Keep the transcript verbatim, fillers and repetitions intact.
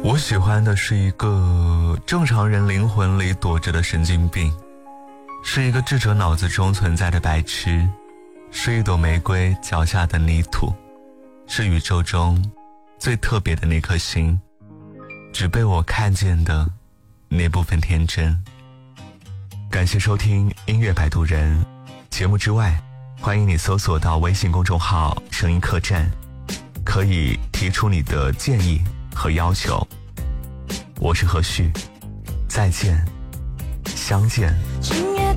我喜欢的是一个正常人灵魂里躲着的神经病，是一个智者脑子中存在的白痴，是一朵玫瑰脚下的泥土，是宇宙中最特别的那颗星，只被我看见的那部分天真。感谢收听音乐摆渡人，节目之外欢迎你搜索到微信公众号声音客栈，可以提出你的建议和要求。我是何旭，再见，相见。